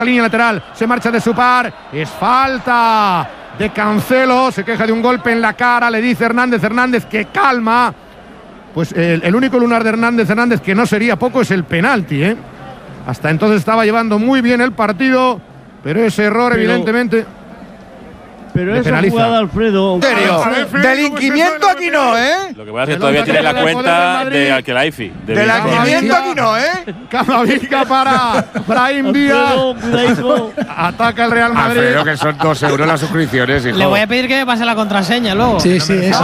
línea lateral, se marcha de su par, es falta de Cancelo, se queja de un golpe en la cara, le dice Hernández que calma. Pues el único lunar de Hernández que no sería poco es el penalti, ¿eh? Hasta entonces estaba llevando muy bien el partido, pero ese error evidentemente… Pero esa jugada, Alfredo… ¿En serio? Delinquimiento aquí no, ¿eh? Lo que pasa es que todavía tiene la cuenta de Al-Khelaifi. Delinquimiento aquí no, ¿eh? Camavinga para Brahim Díaz. Ataca el Real Madrid. Alfredo, que son 2 euros las suscripciones, hijo. Le voy a pedir que me pase la contraseña luego. Sí, eso.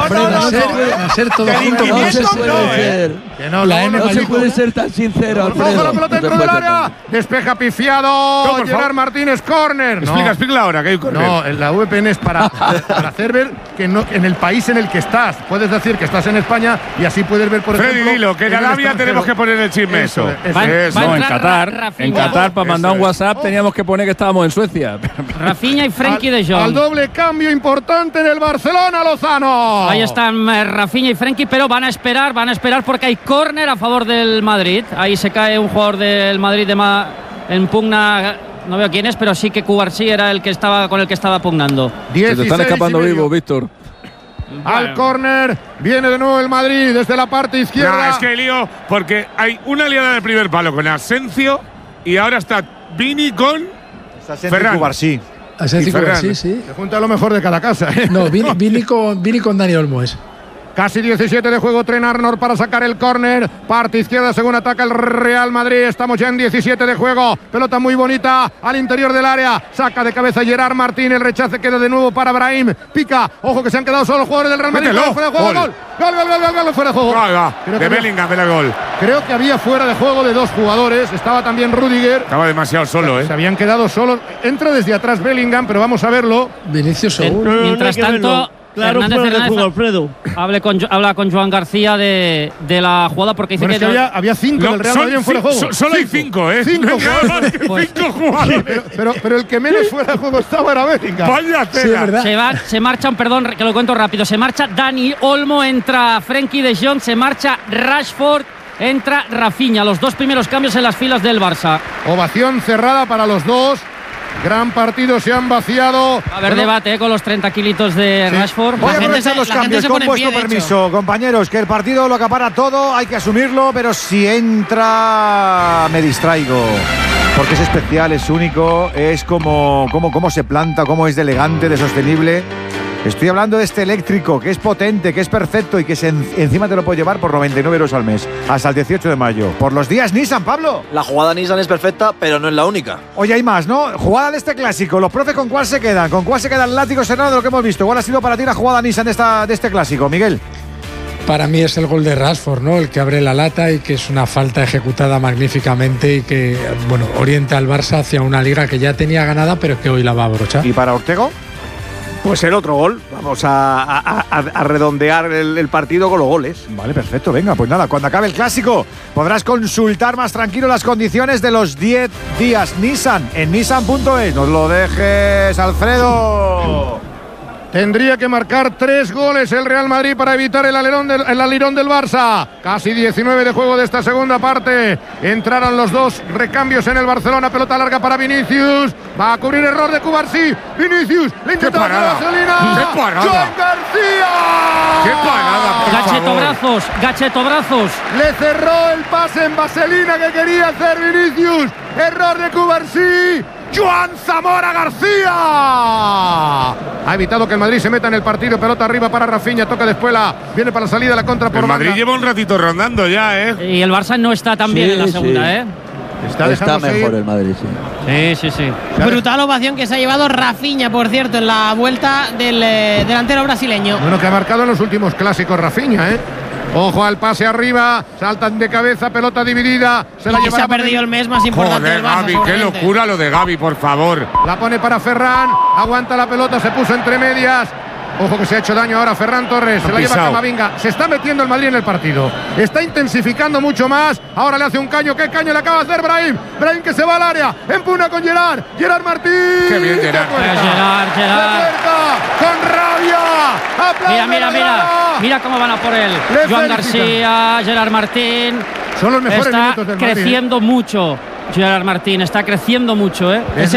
A ser todo junto. No se puede Que no, no se puede ser tan sincero, Alfredo. La pelota dentro del área. Despeja pifiado. Gerard Martínez, córner. Explica ahora que hay un córner. No, la VPN es para hacer ver que no, en el país en el que estás. Puedes decir que estás en España y así puedes ver, por ejemplo… Freddy, dilo, que en Arabia tenemos que poner el chisme eso. No, en Qatar para mandar un WhatsApp teníamos que poner que estábamos en Suecia. Rafinha y Frenkie de Jong. Al doble cambio importante en el Barcelona, Lozano. Ahí están Rafinha y Frenkie, pero van a esperar porque hay córner a favor del Madrid. Ahí se cae un jugador del Madrid en pugna. No veo quién es, pero sí que Cubarsí era el que estaba con el que estaba pugnando. Se te están escapando vivos, Víctor. Al córner viene de nuevo el Madrid desde la parte izquierda. No, es que lío, porque hay una aliada del primer palo con Asensio y ahora está Vini con Ferran. Cubarsí. Asensio Cubarsí, sí. Se junta lo mejor de cada casa, ¿eh? No, Vini con Dani Olmo es. Casi 17 de juego, Trent Arnold para sacar el córner. Parte izquierda según ataca el Real Madrid. Estamos ya en 17 de juego. Pelota muy bonita al interior del área. Saca de cabeza Gerard Martín. El rechace queda de nuevo para Brahim. Pica. Ojo que se han quedado solo los jugadores del Real Madrid. Mételo. Fuera de juego. Gol. Gol. Fuera de juego. De Bellingham el gol. Creo que había fuera de juego de 2 jugadores. Estaba también Rudiger. Estaba demasiado solo, Se habían quedado solos. Entra desde atrás Bellingham, pero vamos a verlo. Vinicius seguro. Mientras tanto… Claro, Hernández, Alfredo. Habla con Joan García de la jugada porque dice que había 5 del Real Madrid en fuera de juego. Solo hay 5, ¿eh? 5 jugadores. Pero el que menos fuera de juego estaba era Bellingham. Vaya tela. Se marchan, perdón, que lo cuento rápido. Se marcha Dani Olmo, entra Frenkie de Jong, se marcha Rashford, entra Rafinha. Los 2 primeros cambios en las filas del Barça. Ovación cerrada para los dos. Gran partido, se han vaciado. Va a haber debate con los 30 kilitos de Rashford. Voy a aprovechar los cambios con vuestro permiso, compañeros, que el partido lo acapara todo, hay que asumirlo, pero si entra me distraigo. Porque es especial, es único, es como se planta, cómo es de elegante, de sostenible. Estoy hablando de este eléctrico, que es potente, que es perfecto y que encima te lo puedes llevar por 99 euros al mes, hasta el 18 de mayo. Por los días Nissan, Pablo. La jugada Nissan es perfecta, pero no es la única. Oye, hay más, ¿no? Jugada de este clásico. ¿Los profes con cuál se quedan? ¿Con cuál se queda el látigo serrano de lo que hemos visto? ¿Cuál ha sido para ti la jugada Nissan de este clásico, Miguel? Para mí es el gol de Rashford, ¿no? El que abre la lata y que es una falta ejecutada magníficamente y que, orienta al Barça hacia una liga que ya tenía ganada, pero que hoy la va a abrochar. ¿Y para Ortego? Pues el otro gol. Vamos a redondear el partido con los goles. Vale, perfecto. Venga, pues nada, cuando acabe el clásico podrás consultar más tranquilo las condiciones de los 10 días Nissan en nissan.es. No lo dejes, Alfredo. Tendría que marcar 3 goles el Real Madrid para evitar el alirón del Barça. Casi 19 de juego de esta segunda parte. Entraron los 2 recambios en el Barcelona. Pelota larga para Vinicius. Va a cubrir error de Cubarsí. Vinicius. Le intenta la vaselina. ¡Qué parada! ¡Joan García! ¡Qué parada! Gachetobrazos. Le cerró el pase en vaselina que quería hacer Vinicius. Error de Cubarsí. Joan Zamora García ha evitado que el Madrid se meta en el partido. Pelota arriba para Rafinha, toca de Espuela, viene para la salida, la contra por el Madrid banda. lleva un ratito rondando ya, Y el Barça no está tan bien en la segunda, Está mejor el Madrid, sí. Brutal ovación que se ha llevado Rafinha, por cierto, en la vuelta del delantero brasileño. Bueno, que ha marcado en los últimos clásicos Rafinha, Ojo al pase arriba, saltan de cabeza, pelota dividida. Se ha perdido el mes más importante del Barça. Gavi, qué locura lo de Gavi, por favor. La pone para Ferran, aguanta la pelota, se puso entre medias. Ojo que se ha hecho daño ahora Ferran Torres, se la lleva Camavinga. Se está metiendo el Madrid en el partido. Está intensificando mucho más. Ahora le hace un caño. ¿Qué caño le acaba de hacer Brahim? Brahim que se va al área. Empuna con Gerard. Gerard Martín. Qué bien Gerard. Gerard. Con rabia. Mira cómo van a por él. Joan García, Gerard Martín. Son los mejores minutos del Madrid. Está creciendo mucho. Gerard Martín está creciendo mucho, ¿eh?